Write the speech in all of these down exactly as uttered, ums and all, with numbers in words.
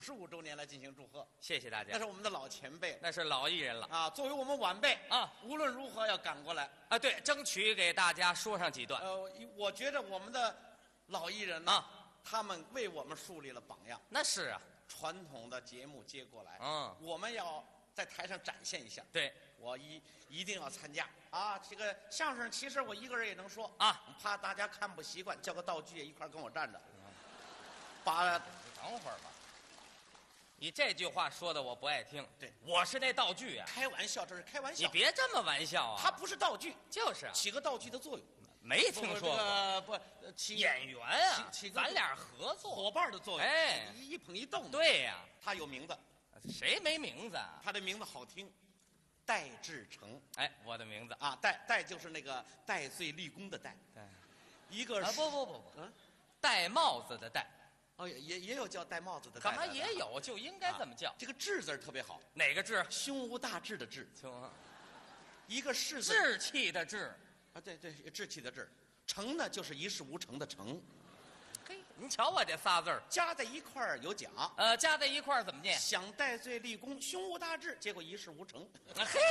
十五周年来进行祝贺。 谢谢大家。 那是我们的老前辈， 那是老艺人了啊。作为我们晚辈啊， 无论如何要赶过来啊。对，争取给大家说上几段。 呃，我觉得我们的老艺人呢，啊、他们为我们树立了榜样。 那是啊， 传统的节目接过来， 嗯， 我们要在台上展现一下。 对， 我一一定要参加啊！这个相声其实我一个人也能说啊， 怕大家看不习惯，叫个道具也一块跟我站着。把， 你等会儿吧。你这句话说的我不爱听。 对， 我是那道具啊。 开玩笑，这是开玩笑。 你别这么玩笑啊！ 它不是道具， 就是起个道具的作用。 没听说过。 不，起演员啊， 起咱俩合作伙伴的作用。 哎， 一捧一动。 对呀， 他有名字。 谁没名字啊？ 他的名字好听，戴志诚。 哎，我的名字啊，戴戴就是那个戴罪立功的戴。 对， 一个啊不不不不，嗯，戴帽子的戴。 哦，也也有叫戴帽子的戴。 干嘛也有？就应该这么叫。 这个志字特别好。 哪个志？ 胸无大志的志。一个士字。 志气的志。 啊，对对，志气的志。诚呢，就是一事无成的成。 嘿，您瞧我这仨字儿加在一块儿有奖。 呃，加在一块儿怎么念？ 想戴罪立功，胸无大志，结果一事无成。 啊、嘿，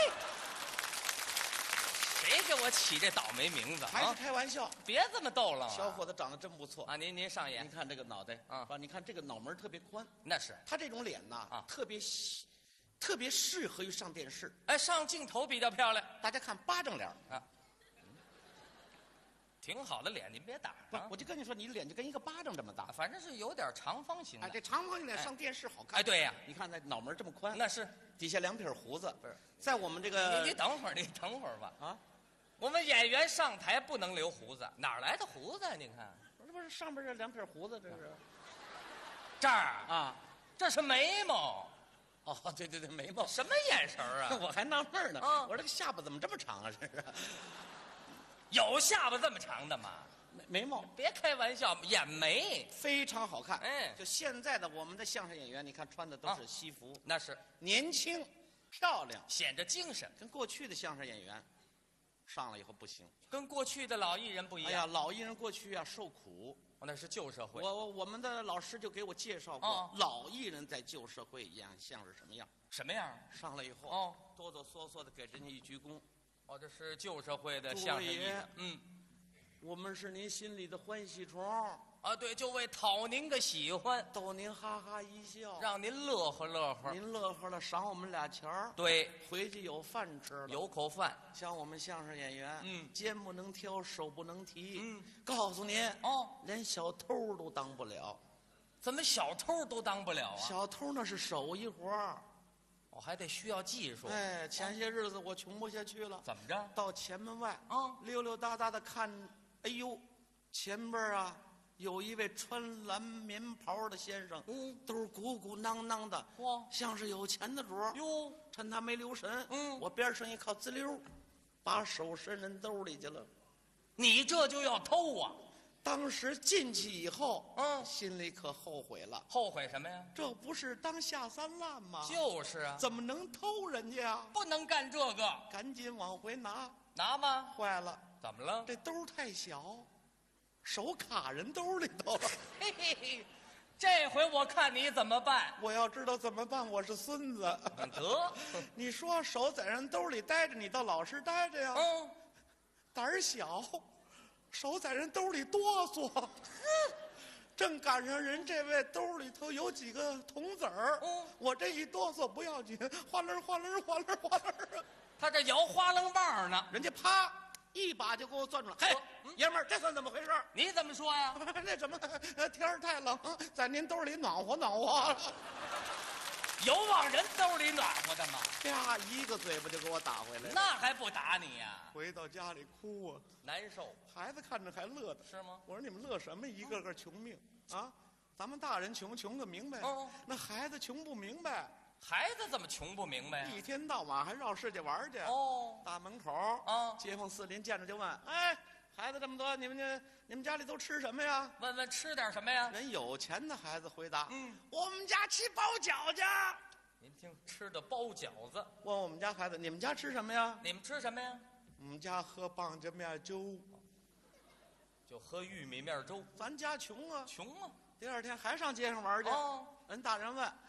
谁给我起这倒霉名字？ 还是开玩笑， 别这么逗了。 小伙子长得真不错啊！您您上眼， 您看这个脑袋啊，你看这个脑门特别宽。 那是他这种脸呐啊，特别特别适合于上电视。 哎，上镜头比较漂亮。 大家看巴掌脸啊。 挺好的脸，您别打不，我就跟你说，你脸就跟一个巴掌这么大， 反正是有点长方形的。 哎，这长方形脸上电视好看。 哎，对呀， 你看那脑门这么宽， 那是底下两撇胡子。 不是， 在我们这个， 你你等会儿，你等会儿吧。 啊， 我们演员上台不能留胡子，哪来的胡子啊？你看， 这不是上边这两撇胡子，这是这儿啊， 这是眉毛。 哦，对对对，眉毛。 什么眼神啊？ 我还纳闷呢， 啊， 我这个下巴怎么这么长啊？这是有下巴这么长的吗？ 眉毛， 别开玩笑，眼眉非常好看。 哎， 就现在的我们的相声演员，你看穿的都是西服， 那是年轻漂亮， 显着精神。 跟过去的相声演员上了以后不行， 跟过去的老艺人不一样。 哎呀，老艺人过去啊受苦， 那是旧社会。 我我我们的老师就给我介绍过， 哦、 老艺人在旧社会演相声什么样？ 什么样？ 上来以后， 哦， 哆哆嗦嗦的给人家一鞠躬。 哦，这是旧社会的相声艺人。嗯。 我们是您心里的欢喜虫啊，对，就为讨您个喜欢， 逗您哈哈一笑， 让您乐呵乐呵。 您乐呵了，赏我们俩钱儿， 对， 回去有饭吃了， 有口饭。 像我们相声演员， 嗯， 肩不能挑，手不能提， 嗯， 告诉您哦， 连小偷都当不了。 怎么小偷都当不了啊？ 小偷那是手艺活儿， 我还得需要技术。 哎，前些日子我穷不下去了， 怎么着？ 到前门外啊， 溜溜达达的看。哎呦，前边啊有一位穿蓝棉袍的先生， 嗯， 都鼓鼓囊囊的， 哇， 像是有钱的主儿。 哟， 趁他没留神， 嗯， 我边上一靠，滋溜，把手伸人兜里去了。 你这就要偷啊！ 当时进去以后， 嗯， 心里可后悔了。 后悔什么呀？ 这不是当下三滥吗？ 就是啊， 怎么能偷人家呀？ 不能干这个， 赶紧往回拿。 拿吗？ 坏了。 怎么了？ 这兜太小，手卡人兜里头了。 嘿嘿嘿，这回我看你怎么办？ 我要知道怎么办，我是孙子。 得， 你说手在人兜里待着，你到老实待着呀。 嗯， 胆儿小，手在人兜里哆嗦。正赶上人这位兜里头有几个铜子儿， 嗯， 我这一哆嗦不要紧，哗楞哗楞哗楞哗楞。 他这摇花楞棒呢， 人家啪一把就给我攥住了。嘿，嗯、爷们儿，这算怎么回事？ 你怎么说呀？ 那怎么天儿太冷，在您兜里暖和暖和了。 有往人兜里暖和的吗？ 啪，一个嘴巴就给我打回来了。 那还不打你呀？ 回到家里哭啊， 难受。 孩子看着还乐的。 是吗？ 我说你们乐什么？一个个穷命啊！咱们大人穷穷个明白， 哦， 那孩子穷不明白。 孩子怎么穷不明白呀？ 一天到晚还绕世界玩去。 哦， 大门口啊， 街坊四邻见着就问：“哎，孩子这么多，你们这你们家里都吃什么呀？” 问问吃点什么呀？ 人有钱的孩子回答：“ 嗯， 我们家吃包饺子。” 您听，吃的包饺子。 问我们家孩子：“你们家吃什么呀？” 你们吃什么呀？ 我们家喝棒子面粥， 就喝玉米面粥。 咱家穷啊， 穷啊！ 第二天还上街上玩去。 哦， 人大人问：“